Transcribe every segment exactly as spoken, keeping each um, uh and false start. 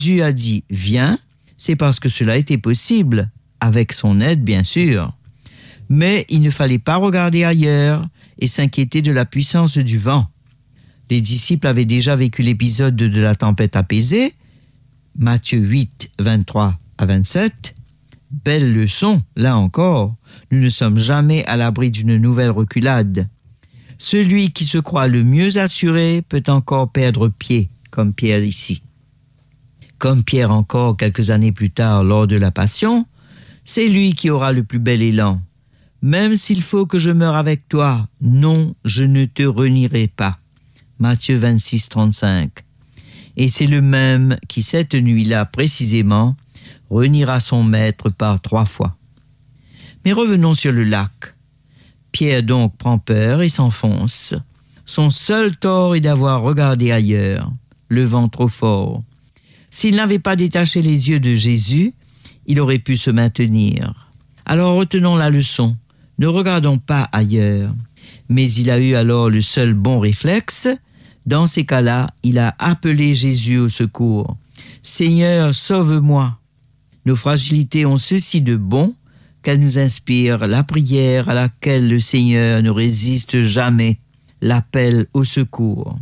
Jésus a dit « Viens », c'est parce que cela était possible, avec son aide bien sûr. Mais il ne fallait pas regarder ailleurs et s'inquiéter de la puissance du vent. Les disciples avaient déjà vécu l'épisode de la tempête apaisée, Matthieu huit, vingt-trois à vingt-sept. Belle leçon, là encore, nous ne sommes jamais à l'abri d'une nouvelle reculade. Celui qui se croit le mieux assuré peut encore perdre pied, comme Pierre ici. Comme Pierre encore quelques années plus tard lors de la Passion, c'est lui qui aura le plus bel élan. Même s'il faut que je meure avec toi, non, je ne te renierai pas. Matthieu vingt-six, trente-cinq. Et c'est le même qui, cette nuit-là précisément, reniera son maître par trois fois. Mais revenons sur le lac. Pierre donc prend peur et s'enfonce. Son seul tort est d'avoir regardé ailleurs, le vent trop fort. S'il n'avait pas détaché les yeux de Jésus, il aurait pu se maintenir. Alors retenons la leçon, ne regardons pas ailleurs. Mais il a eu alors le seul bon réflexe. Dans ces cas-là, il a appelé Jésus au secours. « Seigneur, sauve-moi » Nos fragilités ont ceci de bon qu'elles nous inspirent la prière à laquelle le Seigneur ne résiste jamais, l'appel au secours.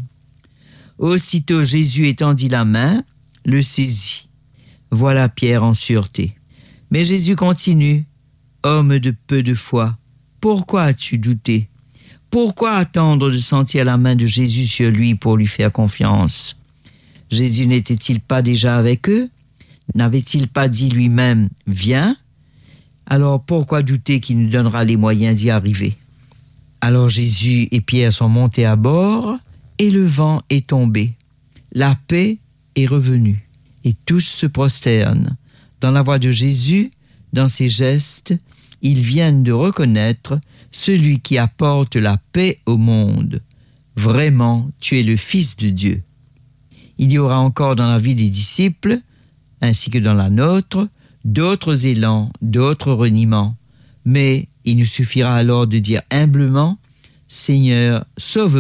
Aussitôt Jésus étendit la main, le saisit. Voilà Pierre en sûreté. Mais Jésus continue. « Homme de peu de foi, pourquoi as-tu douté ? Pourquoi attendre de sentir la main de Jésus sur lui pour lui faire confiance ? Jésus n'était-il pas déjà avec eux ? N'avait-il pas dit lui-même « Viens » ? Alors pourquoi douter qu'il nous donnera les moyens d'y arriver ? Alors Jésus et Pierre sont montés à bord et le vent est tombé. La paix est revenue et tous se prosternent. Dans la voix de Jésus, dans ses gestes, ils viennent de reconnaître celui qui apporte la paix au monde. Vraiment, tu es le Fils de Dieu. Il y aura encore dans la vie des disciples, ainsi que dans la nôtre, d'autres élans, d'autres reniements. Mais il nous suffira alors de dire humblement « Seigneur, sauve-moi »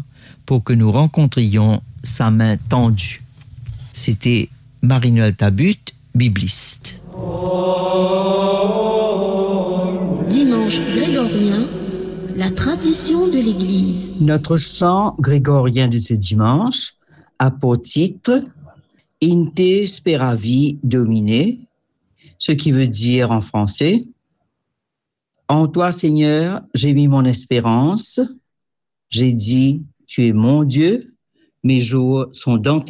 pour que nous rencontrions sa main tendue. C'était Marie-Noël Tabut, bibliste. Dimanche grégorien, la tradition de l'Église. Notre chant grégorien de ce dimanche a pour titre « In te speravi Domine », ce qui veut dire en français « En toi, Seigneur, j'ai mis mon espérance. J'ai dit, tu es mon Dieu, mes jours sont dans tes mains. »